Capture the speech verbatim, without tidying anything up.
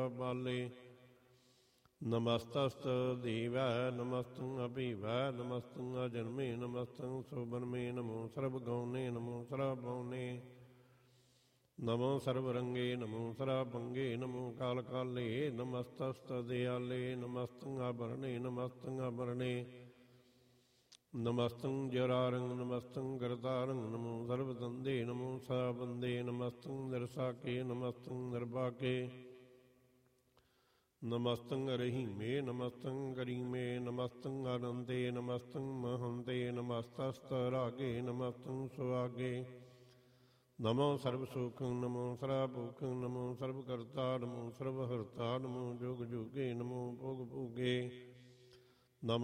ਬਾਲੇ। ਨਮਸਤਸਤ ਦੇਵੈ ਨਮਸਤੰ ਅਭੀਵੈ ਨਮਸਤੰ ਅਜਨਮੇ ਨਮਸਤੰ ਸੋਬਨਮੇ ਨਮੋ ਸਰਬ ਗੌਨੇ ਨਮੋ ਸਰਬ ਬੌਨੇ। ਨਮੋ ਸਰਬ ਰੰਗੇ ਨਮੋ ਸਰਬ ਭੰਗੇ ਨਮੋ ਕਾਲ ਕਾਲੇ। ਨਮਸਤਸਤ ਦਿਆਲੇ ਨਮਸਤੰ ਆਭਰਣੇ ਨਮਸਤੰ ਆਭਰਣੇ। ਨਮਸਤੰ ਜਰਾਰੰਗ ਨਮਸਤੰ ਗਰਦਾਰੰਗ ਨਮੋ ਸਰਬ ਦੰਦੇ ਨਮੋ ਸਰਬ ਬੰਦੇ। ਨਮਸਤੰ ਨਿਰਸਾਕੇ ਨਮਸਤੰ ਨਿਰਭਾਕੇ। ਨਮਸਤੰ ਰਹੀਮੇ ਨਮਸਤੰ ਕਰੀਮੇ। ਨਮਸਤੰ ਆਨੰਦੇ ਨਮਸਤੰ ਮਹੰਤੇ। ਨਮਸਤਸਤ ਰਾਗੇ ਨਮਸਤੰ ਸੁਆਗੇ। ਨਮੋ ਸਰਬ ਸੁਖੰ ਨਮੋ ਸਰਬ ਭੂਖੰ ਨਮੋ ਸਰਬ ਕਰਤਾ ਨਮੋ ਸਰਬ ਹਰਤਾ। ਨਮੋ ਜੁਗ ਜੁਗੇ ਨਮੋ ਭੋਗ ਭੂਗੇ।